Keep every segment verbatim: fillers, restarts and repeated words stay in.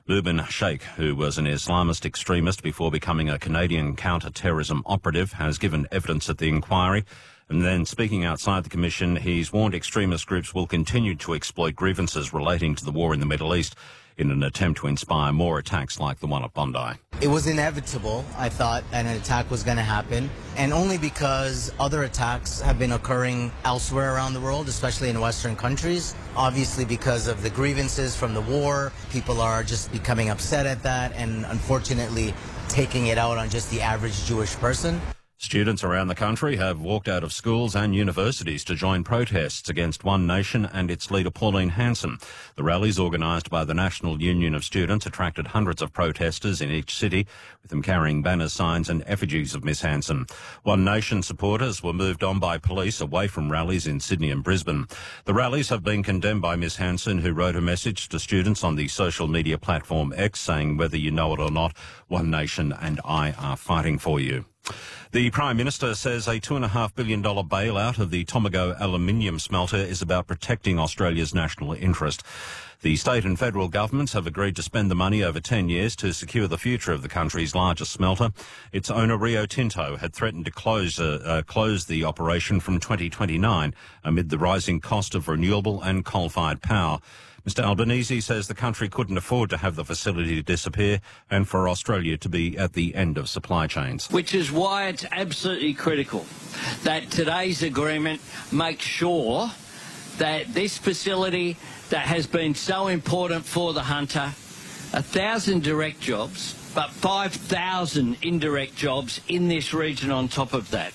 Lubin Sheikh, who was an Islamist extremist before becoming a Canadian counter-terrorism operative, has given evidence at the inquiry. And then, speaking outside the Commission, he's warned extremist groups will continue to exploit grievances relating to the war in the Middle East in an attempt to inspire more attacks like the one at Bondi. It was inevitable, I thought, an attack was going to happen, and only because other attacks have been occurring elsewhere around the world, especially in Western countries. Obviously, because of the grievances from the war, people are just becoming upset at that and unfortunately taking it out on just the average Jewish person. Students around the country have walked out of schools and universities to join protests against One Nation and its leader Pauline Hanson. The rallies, organised by the National Union of Students, attracted hundreds of protesters in each city, with them carrying banners, signs and effigies of Miss Hanson. One Nation supporters were moved on by police away from rallies in Sydney and Brisbane. The rallies have been condemned by Miss Hanson, who wrote a message to students on the social media platform X saying, "Whether you know it or not, One Nation and I are fighting for you." The Prime Minister says a two point five billion dollars bailout of the Tomago aluminium smelter is about protecting Australia's national interest. The state and federal governments have agreed to spend the money over ten years to secure the future of the country's largest smelter. Its owner, Rio Tinto, had threatened to close, uh, uh, close the operation from twenty twenty-nine amid the rising cost of renewable and coal-fired power. Mister Albanese says the country couldn't afford to have the facility disappear and for Australia to be at the end of supply chains. Which is why it's absolutely critical that today's agreement makes sure that this facility that has been so important for the Hunter, a thousand direct jobs, but five thousand indirect jobs in this region on top of that.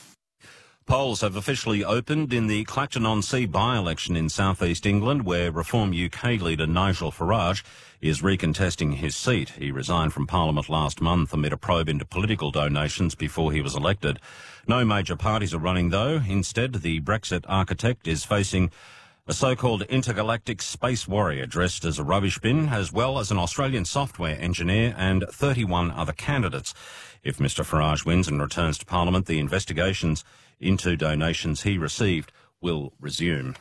Polls have officially opened in the Clacton-on-Sea by-election in south-east England, where Reform U K leader Nigel Farage is recontesting his seat. He resigned from Parliament last month amid a probe into political donations before he was elected. No major parties are running, though. Instead, the Brexit architect is facing a so-called intergalactic space warrior dressed as a rubbish bin, as well as an Australian software engineer and thirty-one other candidates. If Mister Farage wins and returns to Parliament, the investigations into donations he received will resume.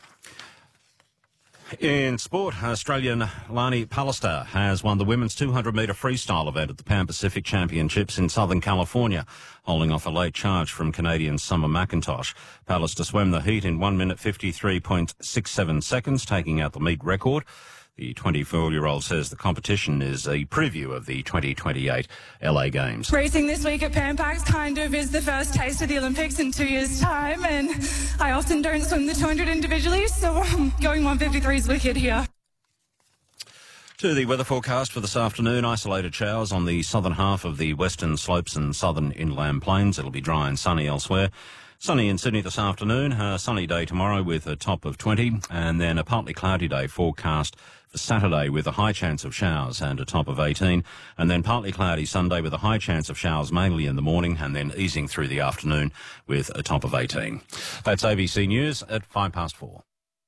In sport, Australian Lani Pallister has won the women's two hundred metre freestyle event at the Pan Pacific Championships in Southern California, holding off a late charge from Canadian Summer McIntosh. Pallister swam the heat in one minute fifty-three point six seven seconds, taking out the meet record. The twenty-four-year-old says the competition is a preview of the twenty twenty-eight L A Games. Racing this week at Pan Pacs kind of is the first taste of the Olympics in two years' time, and I often don't swim the two hundred individually, so um, going one fifty-three is wicked here. To the weather forecast for this afternoon, isolated showers on the southern half of the western slopes and southern inland plains. It'll be dry and sunny elsewhere. Sunny in Sydney this afternoon, a sunny day tomorrow with a top of twenty, and then a partly cloudy day forecast for Saturday with a high chance of showers and a top of eighteen, and then partly cloudy Sunday with a high chance of showers mainly in the morning and then easing through the afternoon with a top of eighteen. That's A B C News at five past four.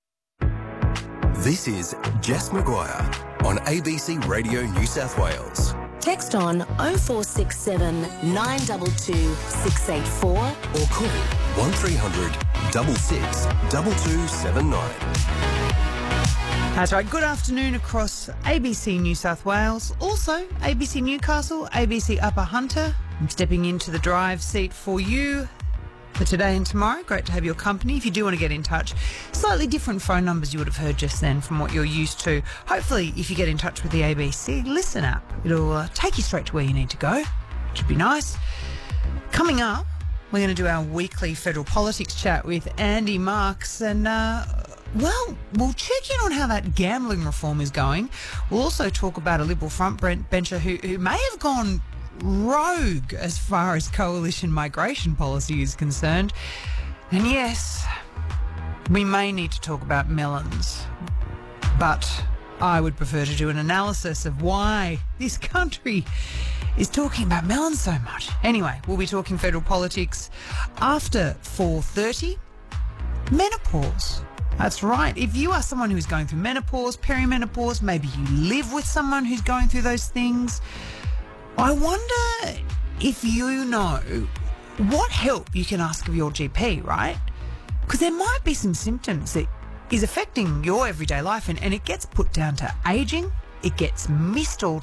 This is Jess McGuire on A B C Radio New South Wales. Text on oh four six seven, nine two two, six eight four or call one three hundred, six six, two two seven nine. That's right. Good afternoon across A B C New South Wales, also A B C Newcastle, A B C Upper Hunter. I'm stepping into the drive seat for you for today and tomorrow. Great to have your company. If you do want to get in touch, slightly different phone numbers you would have heard just then from what you're used to. Hopefully, if you get in touch with the A B C Listen app, it'll uh, take you straight to where you need to go, which would be nice. Coming up, we're going to do our weekly federal politics chat with Andy Marks, and uh, well, we'll check in on how that gambling reform is going. We'll also talk about a Liberal front bencher who, who may have gone rogue as far as coalition migration policy is concerned. And yes, we may need to talk about melons, but I would prefer to do an analysis of why this country is talking about melons so much. Anyway, we'll be talking federal politics after four thirty. Menopause. That's right. If you are someone who's going through menopause, perimenopause, maybe you live with someone who's going through those things, I wonder if you know what help you can ask of your G P, right? Because there might be some symptoms that is affecting your everyday life, and, and it gets put down to ageing, it gets missed altogether.